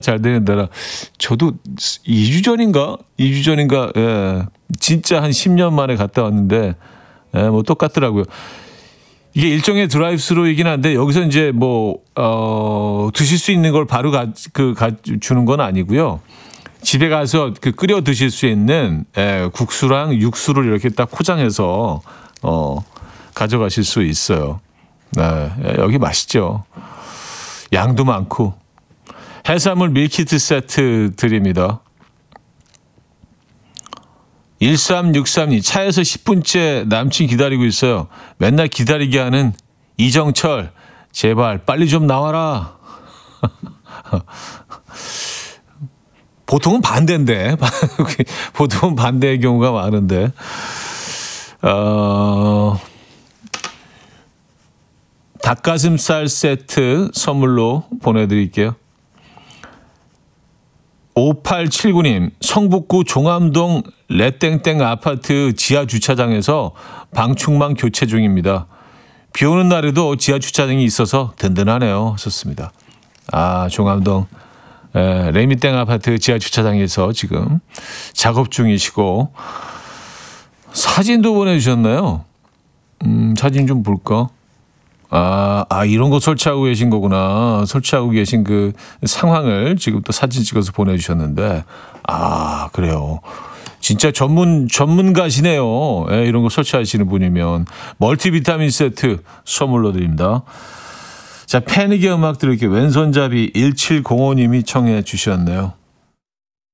잘 되는 나라. 저도 2주 전인가? 2주 전인가? 예. 진짜 한 10년 만에 갔다 왔는데, 예, 뭐 똑같더라고요. 이게 일종의 드라이브스루이긴 한데, 여기서 이제 드실 수 있는 걸 바로 주는 건 아니고요. 집에 가서 끓여 드실 수 있는, 국수랑 육수를 이렇게 딱 포장해서, 가져가실 수 있어요. 네, 여기 맛있죠. 양도 많고. 해산물 밀키트 세트 드립니다. 1363님, 차에서 10분째 남친 기다리고 있어요. 맨날 기다리게 하는 이정철, 제발 빨리 좀 나와라. 보통은 반대인데, 보통은 반대의 경우가 많은데, 닭가슴살 세트 선물로 보내드릴게요. 5879님, 성북구 종암동 레땡땡 아파트 지하 주차장에서 방충망 교체 중입니다. 비 오는 날에도 지하 주차장이 있어서 든든하네요. 좋습니다. 종암동 레미땡 아파트 지하 주차장에서 지금 작업 중이시고, 사진도 보내주셨나요? 사진 좀 볼까? 이런 거 설치하고 계신 거구나. 설치하고 계신 그 상황을 지금 또 사진 찍어서 보내주셨는데, 그래요. 진짜 전문가시네요. 예, 이런 거 설치하시는 분이면. 멀티비타민 세트 선물로 드립니다. 자, 패닉의 음악 들을게요. 왼손잡이 1705님이 청해 주셨네요.